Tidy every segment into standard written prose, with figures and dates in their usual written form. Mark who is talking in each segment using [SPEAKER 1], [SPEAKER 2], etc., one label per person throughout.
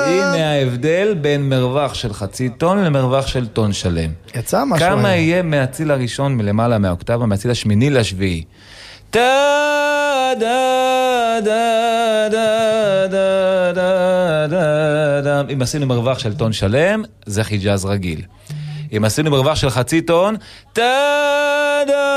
[SPEAKER 1] הנה ההבדל בין מרווח של חצי טון למרווח של טון שלם.
[SPEAKER 2] יצא משהו.
[SPEAKER 1] כמה יהיה מהציל הראשון מלמעלה מהאוקטבה, מהציל השמיני לשביעי? טה דה דה דה דה דה דה דה. אם עשינו מרווח של טון שלם, זה חיג'אז רגיל. אם עשינו מרווח של חצי טון, טה דה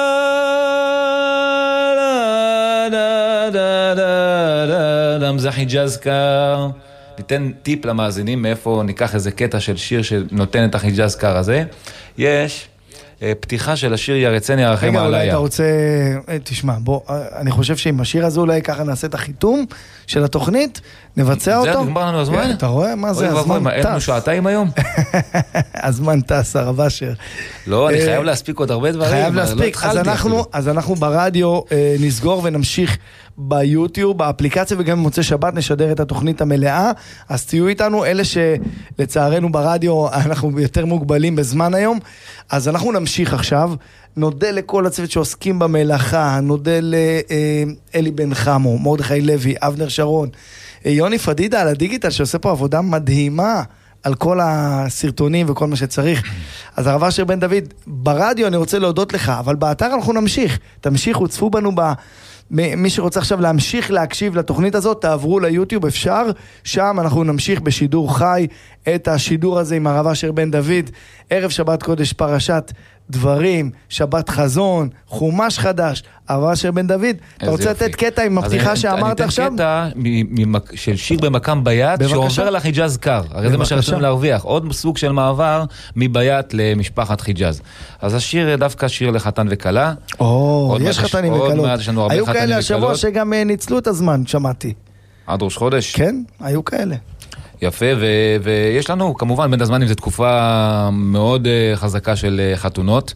[SPEAKER 1] דה דה דה דה, זה חיג'אז קר. ניתן טיפ למאזינים מאיפה ניקח איזה קטע של שיר שנותן את החיג'אז קר הזה. יש פתיחה של השיר ירצני הרחם עליה.
[SPEAKER 2] רגע, אולי אתה רוצה, תשמע, בוא, אני חושב שעם השיר הזה אולי ככה נעשה את החיתום של התוכנית, נבצע אותו.
[SPEAKER 1] זה נגמר לנו הזמן?
[SPEAKER 2] אתה רואה? מה זה? הזמן טס.
[SPEAKER 1] אין לנו שעתיים היום?
[SPEAKER 2] הזמן טס, הרב אשר.
[SPEAKER 1] לא, אני חייב להספיק עוד הרבה דברים.
[SPEAKER 2] חייב להספיק. אז אנחנו ברדיו נסגור ונמשיך ביוטיוב, באפליקציה, וגם במוצאי שבת נשדר את התוכנית המלאה. אז תהיו איתנו, אלה שלצערנו ברדיו אנחנו יותר מוגבלים בזמן היום. אז אנחנו נמשיך עכשיו. נודה לכל הצוות שעוסקים במלאכה, נודה לאלי בן חמו, מרדכי לוי, אבנר שרון, יוני פדידה על הדיגיטל שעושה פה עבודה מדהימה על כל הסרטונים וכל מה שצריך. אז הרב אשר בן דוד, ברדיו אני רוצה להודות לך, אבל באתר אנחנו נמשיך. תמשיכו, צפו בנו מי שרוצה עכשיו להמשיך להקשיב לתוכנית הזאת, תעברו ליוטיוב, אפשר. שם אנחנו נמשיך בשידור חי את השידור הזה עם הרב אשר בן דוד. ערב שבת קודש פרשת דברים, שבת חזון, חומש חדש, הרב אשר בן דוד. אתה רוצה לתת קטע עם הפתיחה שאמרת עכשיו?
[SPEAKER 1] אני אתן קטע של שיר במקם ביית, שעובר לחיג'אז קר. הרי זה מה שרצינו להרוויח. עוד סוג של מעבר מביית למשפחת חיג'אז. אז השיר דווקא שיר לחתן וקלה.
[SPEAKER 2] יש חתנים וקלות. היו כאלה השבוע שגם ניצלו את הזמן, שמעתי.
[SPEAKER 1] עד ראש חודש?
[SPEAKER 2] כן, היו כאלה.
[SPEAKER 1] יפה, ויש לנו, כמובן, בין הזמנים זו תקופה מאוד חזקה של חתונות.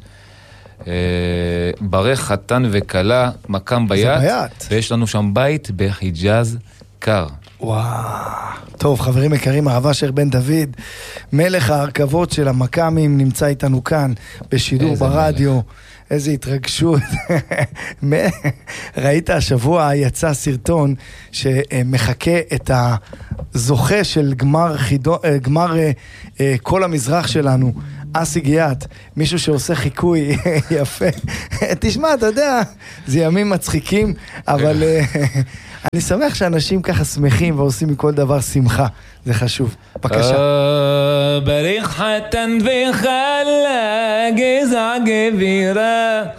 [SPEAKER 1] ברך חתן וקלה, מקם ביית. ויש לנו שם בית בחיג'אז קר.
[SPEAKER 2] וואו. טוב, חברים יקרים, הרב אשר בן דוד, מלך ההרכבות של המקמים, נמצא איתנו כאן בשידור ברדיו. איזה התרגשות. ראית השבוע יצא סרטון שמחכה את הזוכה של גמר כל המזרח שלנו, אסי גיאת, מישהו שעושה חיקוי יפה. תשמע, אתה יודע, זה ימים מצחיקים, אבל אני שמח שאנשים ככה שמחים ועושים מכל דבר שמחה. זה חשוב. בבקשה.
[SPEAKER 1] בריך חתן וחלה גזע גבירה